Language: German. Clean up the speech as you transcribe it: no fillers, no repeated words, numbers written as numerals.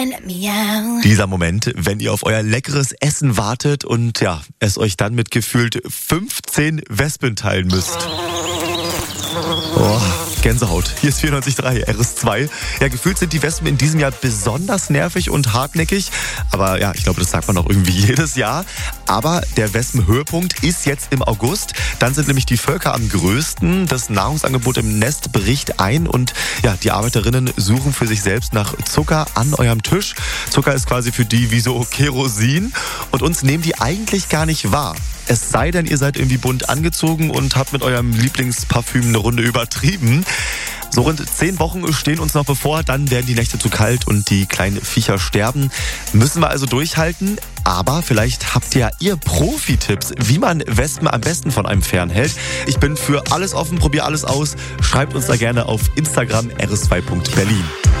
Dieser Moment, wenn ihr auf euer leckeres Essen wartet und ja, es euch dann mit gefühlt 15 Wespen teilen müsst. Oh, Gänsehaut. Hier ist 94.3 RS2. Ja, gefühlt sind die Wespen in diesem Jahr besonders nervig und hartnäckig. Aber ja, ich glaube, das sagt man auch irgendwie jedes Jahr. Aber der Wespenhöhepunkt ist jetzt im August. Dann sind nämlich die Völker am größten. Das Nahrungsangebot im Nest bricht ein und ja, die Arbeiterinnen suchen für sich selbst nach Zucker an eurem Tisch. Zucker ist quasi für die wie so Kerosin und uns nehmen die eigentlich gar nicht wahr. Es sei denn, ihr seid irgendwie bunt angezogen und habt mit eurem Lieblingsparfüm eine Runde übertrieben. So rund 10 Wochen stehen uns noch bevor, dann werden die Nächte zu kalt und die kleinen Viecher sterben. Müssen wir also durchhalten, aber vielleicht habt ja ihr Profi-Tipps, wie man Wespen am besten von einem fernhält. Ich bin für alles offen, probiere alles aus. Schreibt uns da gerne auf Instagram rs2.berlin.